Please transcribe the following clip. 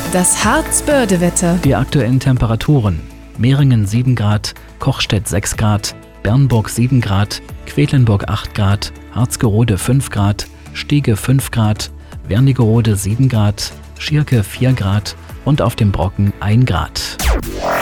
Das Harzbörde-Wetter. Die aktuellen Temperaturen: Mehringen 7 Grad, Kochstedt 6 Grad, Bernburg 7 Grad, Quedlinburg 8 Grad, Harzgerode 5 Grad, Stiege 5 Grad, Wernigerode 7 Grad, Schierke 4 Grad und auf dem Brocken 1 Grad.